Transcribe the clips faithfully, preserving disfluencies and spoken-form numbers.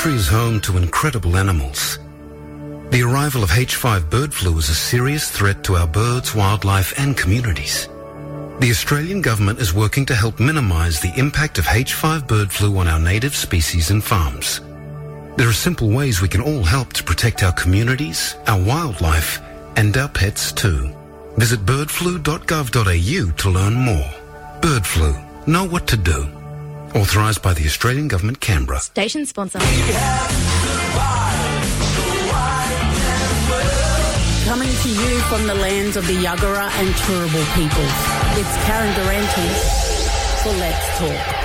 country is home to incredible animals. The arrival of H five bird flu is a serious threat to our birds, wildlife and communities. The Australian government is working to help minimise the impact of H five bird flu on our native species and farms. There are simple ways we can all help to protect our communities, our wildlife and our pets too. Visit bird flu dot gov dot a u to learn more. Bird flu. Know what to do. Authorised by the Australian Government, Canberra. Station sponsor. Coming to you from the lands of the Yuggera and Turrbal peoples, it's Karen Durante for Let's Talk.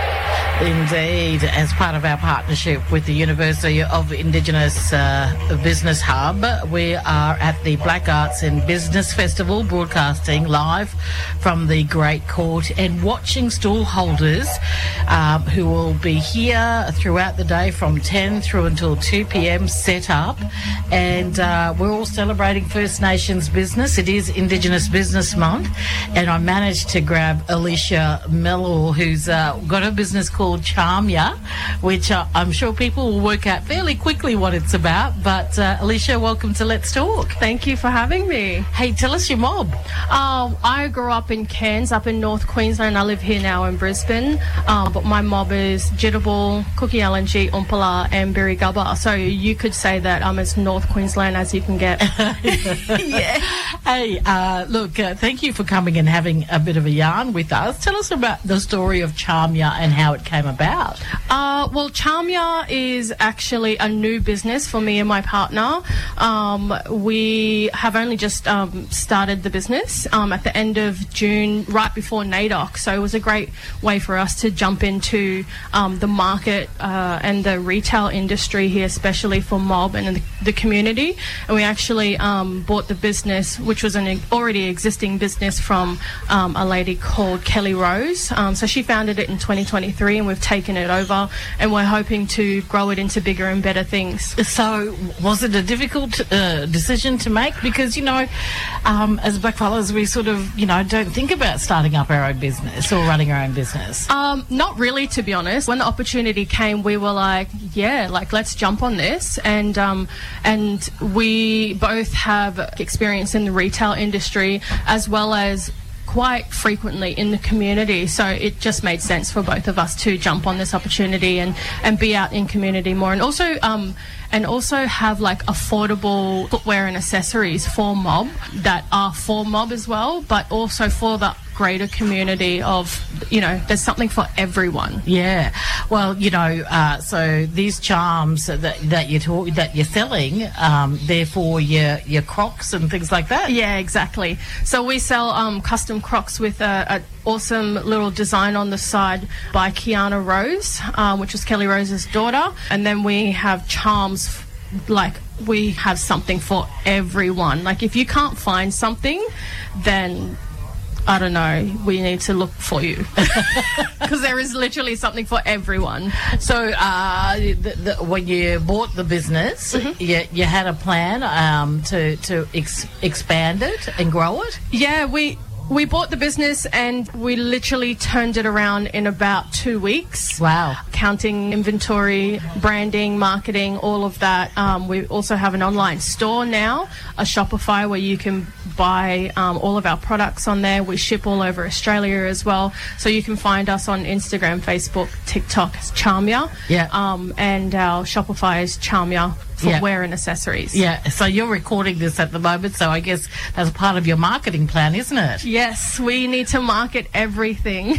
Indeed, as part of our partnership with the University of Indigenous uh, Business Hub, we are at the Black Arts and Business Festival, broadcasting live from the Great Court and watching stall holders um, who will be here throughout the day from ten through until two p.m. set up. And uh, we're all celebrating First Nations business. It is Indigenous Business Month. And I managed to grab Alicia Mellor, who's uh, got a business called called Charmya, which uh, I'm sure people will work out fairly quickly what it's about. But uh, Alicia, welcome to Let's Talk. Thank you for having me. Hey, tell us your mob. Uh, I grew up in Cairns, up in North Queensland. I live here now in Brisbane. Um, but my mob is Jitterbal, Kuki-Yalanji, Umpala and Birigubba. So you could say that I'm as North Queensland as you can get. Yeah. Hey, uh, look, uh, thank you for coming and having a bit of a yarn with us. Tell us about the story of Charmya and how it came about. Uh, well, Charmya is actually a new business for me and my partner. Um, we have only just um, started the business um, at the end of June, right before NAIDOC. So it was a great way for us to jump into um, the market uh, and the retail industry here, especially for mob and the, the community. And we actually um, bought the business, which was an already existing business, from um, a lady called Kelly Rose. Um, so she founded it in twenty twenty-three, and we've taken it over, and we're hoping to grow it into bigger and better things. So was it a difficult uh, decision to make? Because, you know, um, as blackfellas, we sort of, you know, don't think about starting up our own business or running our own business. Um, not really, to be honest. When the opportunity came, we were like, yeah, like, let's jump on this. And um, and we both have experience in the retail industry as well as quite frequently in the community, so it just made sense for both of us to jump on this opportunity and and be out in community more, and also um and also have like affordable footwear and accessories for mob that are for mob as well, but also for the greater community of, you know, there's something for everyone. Yeah. Well, you know, uh, so these charms that that you're talk, that you're selling, um, they're for your your Crocs and things like that. Yeah, exactly. So we sell um, custom Crocs with a, a awesome little design on the side by Kiana Rose, um, which is Kelly Rose's daughter, and then we have charms. Like, we have something for everyone. Like, if you can't find something, then I don't know, we need to look for you, because there is literally something for everyone. So uh, the, the, when you bought the business, mm-hmm. you, you had a plan um, to, to ex- expand it and grow it? Yeah, we... We bought the business and we literally turned it around in about two weeks. Wow. Counting inventory, branding, marketing, all of that. Um, we also have an online store now, a Shopify, where you can buy um, all of our products on there. We ship all over Australia as well. So you can find us on Instagram, Facebook, TikTok as Charmya. Yeah. Um, and our Shopify is Charmya. Footwear yeah. and accessories. Yeah, so you're recording this at the moment, so I guess that's part of your marketing plan, isn't it? Yes, we need to market everything.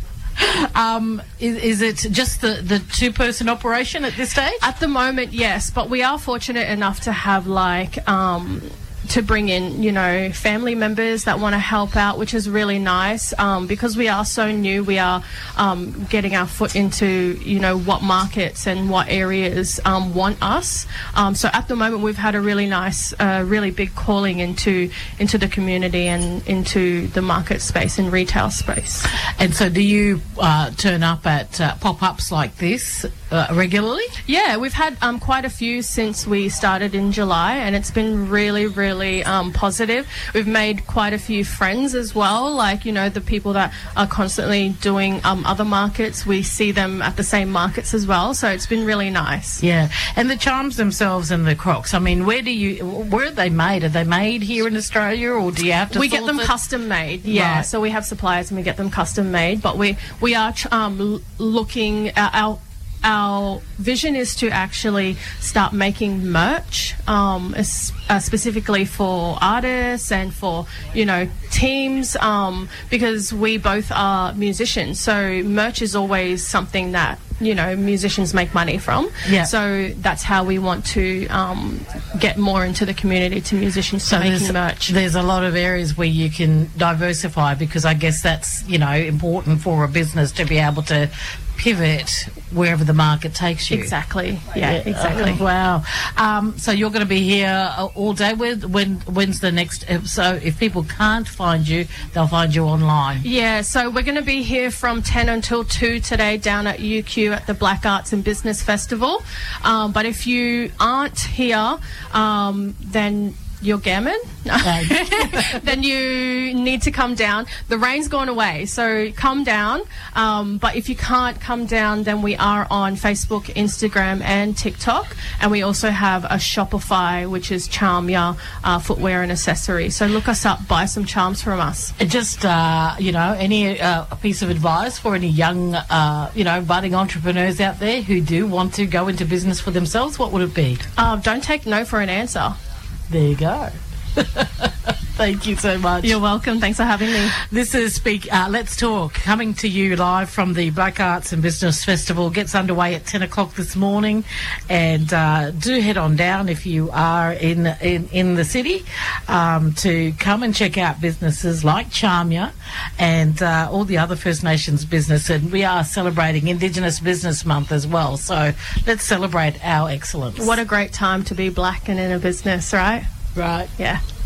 um, is, is it just the, the two-person operation at this stage? At the moment, yes, but we are fortunate enough to have, like... Um, to bring in, you know, family members that want to help out, which is really nice, um, because we are so new. We are um, getting our foot into, you know, what markets and what areas um, want us. Um, so at the moment, we've had a really nice, uh, really big calling into into the community and into the market space and retail space. And so do you uh, turn up at uh, pop-ups like this uh, regularly? Yeah, we've had um, quite a few since we started in July, and it's been really, really really um, positive. We've made quite a few friends as well, like, you know, the people that are constantly doing um, other markets, we see them at the same markets as well, so it's been really nice. Yeah, and the charms themselves and the Crocs, I mean, where do you, where are they made? Are they made here in Australia, or do you have to We get them it? custom made, yeah, Right. so we have suppliers and we get them custom made, but we, we are um, l- looking at our Our vision is to actually start making merch, um, es- uh, specifically for artists and for, you know, teams, um, because we both are musicians. So merch is always something that, you know, musicians make money from. Yeah. So that's how we want to um, get more into the community, to musicians So making there's, merch. there's a lot of areas where you can diversify, because I guess that's, you know, important for a business to be able to pivot wherever the market takes you. Exactly. Yeah, exactly. Oh, wow. Um, so you're going to be here uh, all day. When, when when's the next? So if people can't find you, they'll find you online. Yeah, so we're going to be here from ten until two today down at U Q at the Black Arts and Business Festival. Um, but if you aren't here, um, then you're gammon. Then you need to come down. The rain's gone away, so come down. Um, but if you can't come down, then we are on Facebook, Instagram and TikTok. And we also have a Shopify, which is Charmya uh, Footwear and Accessories. So look us up, buy some charms from us. Just, uh, you know, any uh, piece of advice for any young, uh, you know, budding entrepreneurs out there who do want to go into business for themselves, what would it be? Uh, don't take no for an answer. There you go. Thank you so much. You're welcome. Thanks for having me. This is Speak. Uh, Let's Talk, coming to you live from the Black Arts and Business Festival. Gets underway at ten o'clock this morning, and uh, do head on down if you are in in, in the city um, to come and check out businesses like Charmya and uh, all the other First Nations business. And we are celebrating Indigenous Business Month as well, so let's celebrate our excellence. What a great time to be black and in a business, right? Right. Yeah.